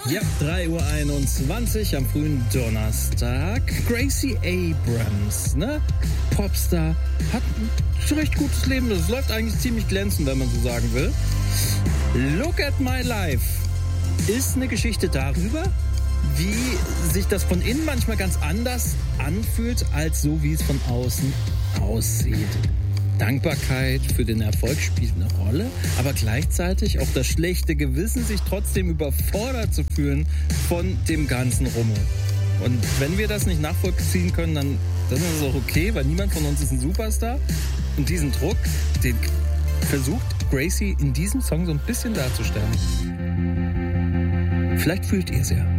Ja, 3:21 Uhr am frühen Donnerstag. Gracie Abrams, ne? Popstar, hat ein recht gutes Leben. Das läuft eigentlich ziemlich glänzend, wenn man so sagen will. Look at My Life ist eine Geschichte darüber, wie sich das von innen manchmal ganz anders anfühlt, als so, wie es von außen aussieht. Dankbarkeit für den Erfolg spielt eine Rolle, aber gleichzeitig auch das schlechte Gewissen, sich trotzdem überfordert zu fühlen von dem ganzen Rummel. Und wenn wir das nicht nachvollziehen können, dann ist es auch okay, weil niemand von uns ist ein Superstar. Und diesen Druck, den versucht Gracie in diesem Song so ein bisschen darzustellen. Vielleicht fühlt ihr es ja.